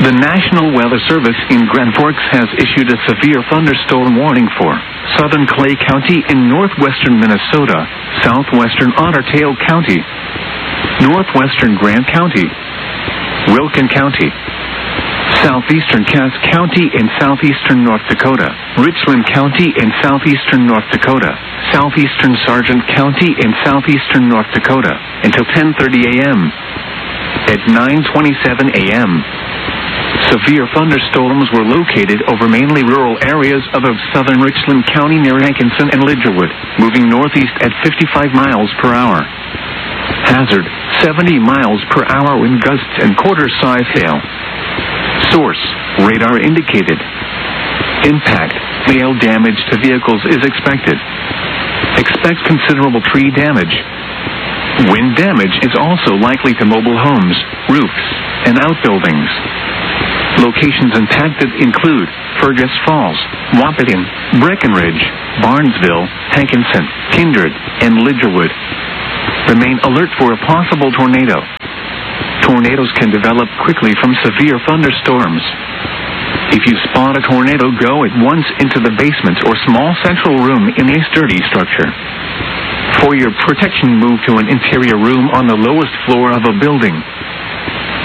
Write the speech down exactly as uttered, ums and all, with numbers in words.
The National Weather Service in Grand Forks has issued a severe thunderstorm warning for southern Clay County in northwestern Minnesota, southwestern Otter Tail County, northwestern Grant County, Wilkin County, southeastern Cass County in southeastern North Dakota, Richland County in southeastern North Dakota, southeastern Sargent County in southeastern North Dakota, until ten thirty a.m. At nine twenty-seven a.m., severe thunderstorms were located over mainly rural areas of southern Richland County near Hankinson and Lidgerwood, moving northeast at fifty-five miles per hour. Hazard, seventy miles per hour wind gusts and quarter-size hail. Source, radar indicated. Impact, hail damage to vehicles is expected. Expect considerable tree damage. Wind damage is also likely to mobile homes, roofs, and outbuildings. Locations impacted include Fergus Falls, Wahpeton, Breckenridge, Barnesville, Hankinson, Kindred, and Lidgerwood. Remain alert for a possible tornado. Tornadoes can develop quickly from severe thunderstorms. If you spot a tornado, go at once into the basement or small central room in a sturdy structure. For your protection, move to an interior room on the lowest floor of a building.